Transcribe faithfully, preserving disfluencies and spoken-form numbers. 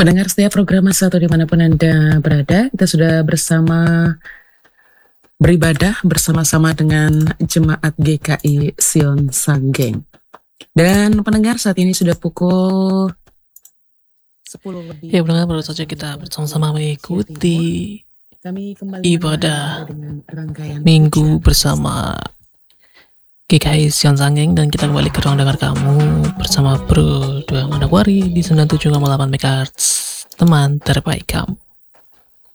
Pendengar setiap program satu dimanapun Anda berada, kita sudah bersama beribadah bersama-sama dengan Jemaat G K I Sion Sanggeng. Dan pendengar, saat ini sudah pukul sepuluh lebih. Ya benar, baru saja kita bersama-sama mengikuti ibadah minggu bersama G K I Sion Sanggeng, dan kita kembali ke ruang dengar kamu bersama Bro Dua Manakwari di sembilan puluh tujuh koma delapan megahertz, teman terbaik kamu.